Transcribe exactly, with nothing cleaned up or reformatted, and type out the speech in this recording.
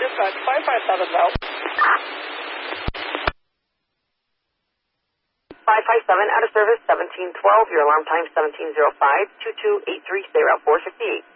Dispatch five five seven, South. five five seven, out of service, seventeen twelve. Your alarm time, seventeen oh five. two two eight three, stay route four fifty-eight.